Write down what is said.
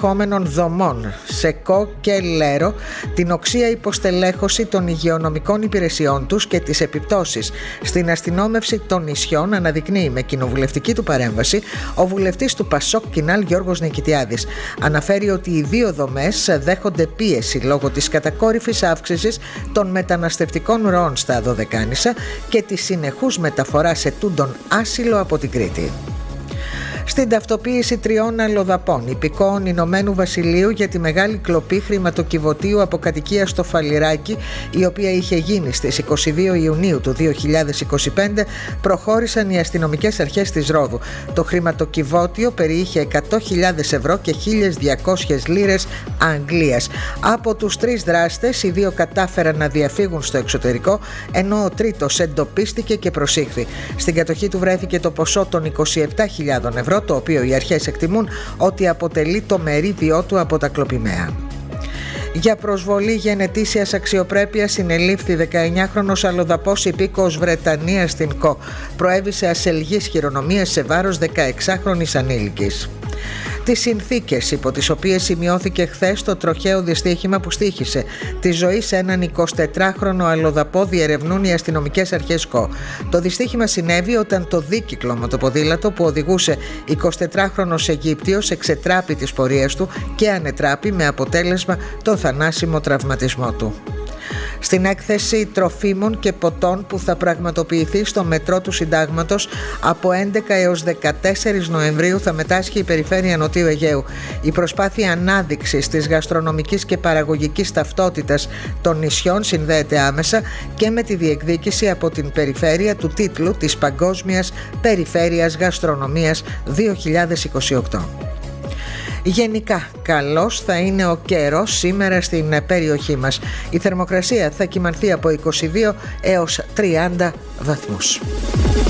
ελεγχόμενων δομών σε Κο και Λέρο, την οξία υποστελέχωση των υγειονομικών υπηρεσιών τους και τις επιπτώσεις στην αστυνόμευση των νησιών αναδεικνύει με κοινοβουλευτική του παρέμβαση ο βουλευτής του Πασόκ Κινάλ Γιώργος Νικητιάδης. Αναφέρει ότι οι δύο δομές δέχονται πίεση λόγω της κατακόρυφης αύξησης των μεταναστευτικών ροών στα Δωδεκάνησα και της συνεχούς μεταφοράς ετούντων άσυλο από την Κρήτη. Στην ταυτοποίηση 3 αλλοδαπών υπηκόων Ηνωμένου Βασιλείου για τη μεγάλη κλοπή χρηματοκιβωτίου από κατοικία στο Φαλιράκι, η οποία είχε γίνει στις 22 Ιουνίου του 2025, προχώρησαν οι αστυνομικές αρχές της Ρόδου. Το χρηματοκιβώτιο περιείχε 100.000 ευρώ και 1.200 λίρες Αγγλίας. Από τους 3 δράστες, οι 2 κατάφεραν να διαφύγουν στο εξωτερικό, ενώ ο τρίτος εντοπίστηκε και προσήχθη. Στην κατοχή του βρέθηκε το ποσό των 27.000 ευρώ, το οποίο οι αρχές εκτιμούν ότι αποτελεί το μερίδιό του από τα κλοπημαία. Για προσβολή γενετήσιας αξιοπρέπειας συνελήφθη 19χρονος αλλοδαπός υπήκοος Βρετανίας στην Κο. Προέβησε ασελγής χειρονομίας σε βάρος 16χρονης ανήλικης. Τις συνθήκες υπό τις οποίες σημειώθηκε χθες το τροχαίο δυστύχημα που στοίχησε τη ζωή σε έναν 24χρονο αλλοδαπό διερευνούν οι αστυνομικές αρχές Κο. Το δυστύχημα συνέβη όταν το δίκυκλο μοτοποδήλατο που οδηγούσε 24χρονος Αιγύπτιος εξετράπη τις πορείες του και ανετράπη με αποτέλεσμα τον θανάσιμο τραυματισμό του. Στην έκθεση τροφίμων και ποτών που θα πραγματοποιηθεί στο μετρό του Συντάγματος από 11 έως 14 Νοεμβρίου θα μετάσχει η Περιφέρεια Νοτιού Αιγαίου. Η προσπάθεια ανάδειξης της γαστρονομικής και παραγωγικής ταυτότητας των νησιών συνδέεται άμεσα και με τη διεκδίκηση από την περιφέρεια του τίτλου της Παγκόσμιας Περιφέρειας Γαστρονομίας 2028. Γενικά, καλός θα είναι ο καιρός σήμερα στην περιοχή μας. Η θερμοκρασία θα κυμανθεί από 22 έως 30 βαθμούς.